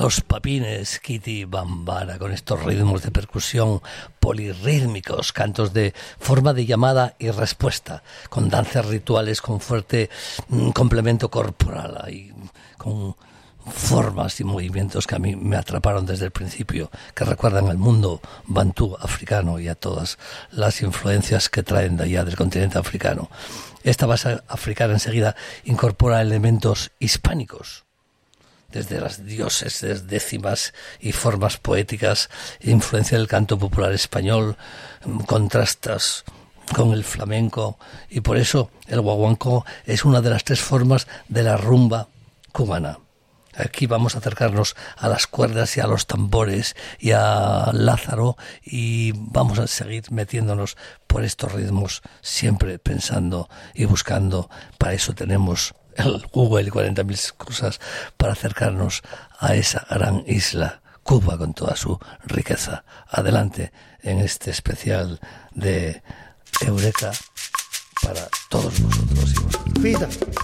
Los Papines, Kitty Bambara, con estos ritmos de percusión polirrítmicos, cantos de forma de llamada y respuesta, con danzas rituales, con fuerte complemento corporal y con formas y movimientos que a mí me atraparon desde el principio, que recuerdan al mundo bantú africano y a todas las influencias que traen de allá del continente africano. Esta base africana enseguida incorpora elementos hispánicos, desde las dioses décimas y formas poéticas, influencia del canto popular español, contrastas con el flamenco, y por eso el guaguancó es una de las tres formas de la rumba cubana. Aquí vamos a acercarnos a las cuerdas y a los tambores y a Lázaro, y vamos a seguir metiéndonos por estos ritmos, siempre pensando y buscando. Para eso tenemos el Google y 40.000 cosas para acercarnos a esa gran isla, Cuba, con toda su riqueza. Adelante en este especial de Eureka para todos vosotros y vosotras. Vida.